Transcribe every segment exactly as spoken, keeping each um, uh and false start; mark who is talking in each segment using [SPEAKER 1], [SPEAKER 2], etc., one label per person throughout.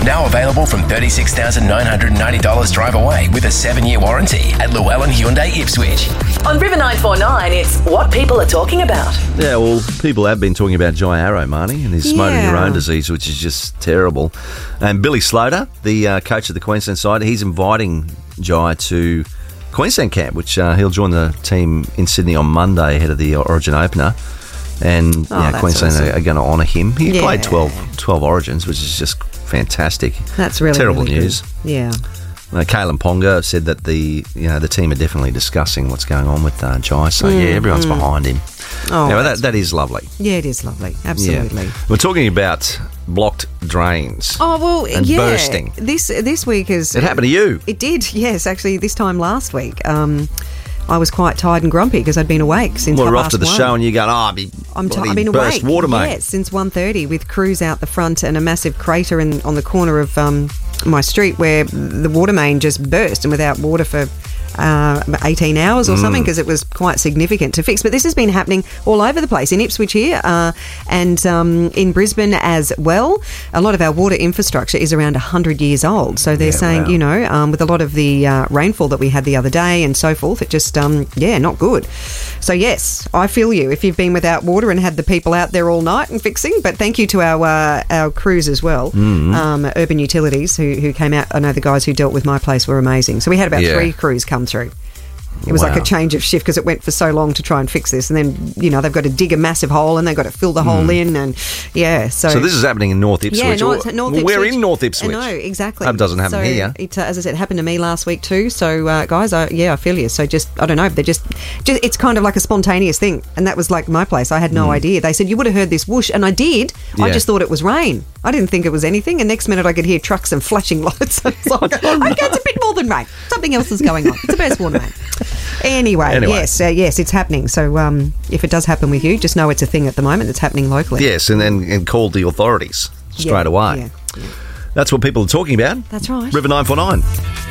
[SPEAKER 1] Now available from thirty-six thousand nine hundred ninety dollars drive away with a seven-year warranty at Llewellyn Hyundai Ipswich.
[SPEAKER 2] On River nine four nine, it's what people are talking about.
[SPEAKER 3] Yeah, well, people have been talking about Jai Arrow, Marnie, and his
[SPEAKER 4] Yeah.
[SPEAKER 3] motor neurone disease, which is just terrible. And Billy Sloter, the uh, coach of the Queensland side, he's inviting Jai to Queensland camp, which uh, he'll join the team in Sydney on Monday ahead of the Origin opener. And
[SPEAKER 4] Oh,
[SPEAKER 3] yeah,
[SPEAKER 4] that's
[SPEAKER 3] Queensland
[SPEAKER 4] awesome.
[SPEAKER 3] are, are going to honour him. He
[SPEAKER 4] Yeah.
[SPEAKER 3] played twelve, twelve Origins, which is just fantastic.
[SPEAKER 4] That's really
[SPEAKER 3] terrible
[SPEAKER 4] really good.
[SPEAKER 3] news.
[SPEAKER 4] Yeah.
[SPEAKER 3] Uh, Kalen Ponga said that the you know the team are definitely discussing what's going on with uh, Jai. So yeah, everyone's behind him.
[SPEAKER 4] Oh,
[SPEAKER 3] yeah, well, that
[SPEAKER 4] that's-
[SPEAKER 3] that is lovely.
[SPEAKER 4] Yeah, it is lovely. Absolutely.
[SPEAKER 3] Yeah. We're talking about blocked drains.
[SPEAKER 4] Oh well,
[SPEAKER 3] And
[SPEAKER 4] yeah.
[SPEAKER 3] bursting.
[SPEAKER 4] This this week is.
[SPEAKER 3] It happened to you.
[SPEAKER 4] It did, yes. Actually, this time last week, um, I was quite tired and grumpy because I'd been awake since.
[SPEAKER 3] Well, we're
[SPEAKER 4] half
[SPEAKER 3] off to the
[SPEAKER 4] past
[SPEAKER 3] show,
[SPEAKER 4] one.
[SPEAKER 3] and you're going, oh, I've been,
[SPEAKER 4] I'm t-
[SPEAKER 3] bloody
[SPEAKER 4] I've been
[SPEAKER 3] burst
[SPEAKER 4] awake.
[SPEAKER 3] water, mate.
[SPEAKER 4] Yes, since one thirty with crews out the front and a massive crater in, on the corner of um, my street where the water main just burst and without water for uh, eighteen hours or
[SPEAKER 3] Mm.
[SPEAKER 4] something because it was quite significant to fix. But this has been happening all over the place, in Ipswich here uh, and um, in Brisbane as well. A lot of our water infrastructure is around one hundred years old. So they're
[SPEAKER 3] Yeah,
[SPEAKER 4] saying,
[SPEAKER 3] wow.
[SPEAKER 4] you know, um, with a lot of the uh, rainfall that we had the other day and so forth, it just, um, yeah, not good. So yes, I feel you if you've been without water and had the people out there all night and fixing. But thank you to our uh, our crews as well,
[SPEAKER 3] Mm-hmm.
[SPEAKER 4] um, Urban Utilities, who, who came out. I know the guys who dealt with my place were amazing. So we had about
[SPEAKER 3] Yeah.
[SPEAKER 4] three crews come through. It was like
[SPEAKER 3] Wow.
[SPEAKER 4] a change of shift because it went for so long to try and fix this. And then, you know, they've got to dig a massive hole and they've got to fill the hole in. And, yeah, so...
[SPEAKER 3] So this is happening in North Ipswich.
[SPEAKER 4] Yeah, North,
[SPEAKER 3] Or-
[SPEAKER 4] North
[SPEAKER 3] well,
[SPEAKER 4] Ipswich.
[SPEAKER 3] We're in North Ipswich.
[SPEAKER 4] I know, exactly.
[SPEAKER 3] That doesn't happen
[SPEAKER 4] so
[SPEAKER 3] here.
[SPEAKER 4] It, uh, as I said, happened to me last week too. So, uh, guys, I, yeah, I feel you. So just, I don't know, they're just, just, it's kind of like a spontaneous thing. And that was like my place. I had no idea. They said, you would have heard this whoosh. And I did. I
[SPEAKER 3] Yeah.
[SPEAKER 4] just thought it was rain. I didn't think it was anything. And next minute I could hear trucks and flashing lights. I was like, okay, it's a bit more than rain. Something else is going on. It's a burst water main. Anyway,
[SPEAKER 3] Anyway.
[SPEAKER 4] yes, uh, yes, it's happening. So um, if it does happen with you, just know it's a thing at the moment. It's happening locally.
[SPEAKER 3] Yes, and then and called the authorities straight
[SPEAKER 4] Yeah,
[SPEAKER 3] away.
[SPEAKER 4] yeah, yeah.
[SPEAKER 3] That's what people are talking about.
[SPEAKER 4] That's right.
[SPEAKER 3] River nine four nine.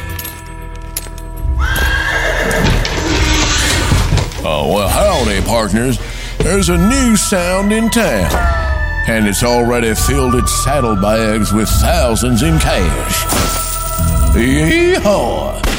[SPEAKER 5] Oh, well, howdy, partners. There's a new sound in town, and it's already filled its saddlebags with thousands in cash. Yeehaw!